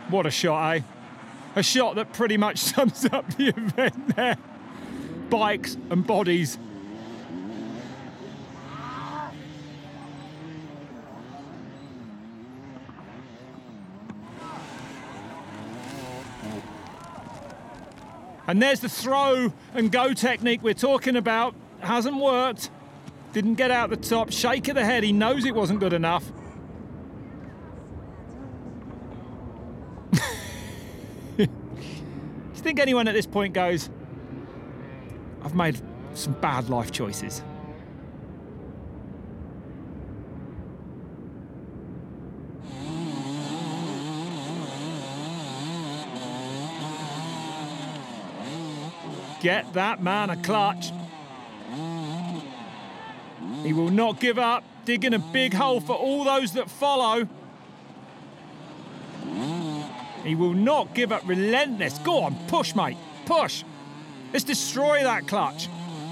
What a shot, eh? A shot that pretty much sums up the event there. Bikes and bodies. And there's the throw and go technique we're talking about. Hasn't worked. Didn't get out the top. Shake of the head. He knows it wasn't good enough. Do you think anyone at this point goes, I've made some bad life choices? Get that man a clutch. He will not give up, digging a big hole for all those that follow. He will not give up, relentless. Go on, push, mate, push. Let's destroy that clutch.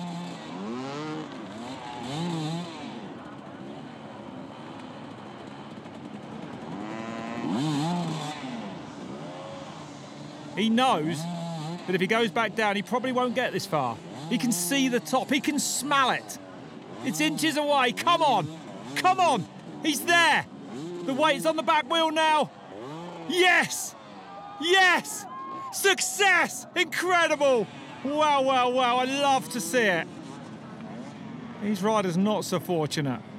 He knows that if he goes back down, he probably won't get this far. He can see the top, he can smell it. It's inches away, come on, come on. He's there. The weight's on the back wheel now. Yes, yes, success, incredible. Wow, wow, wow, I love to see it. These riders not so fortunate.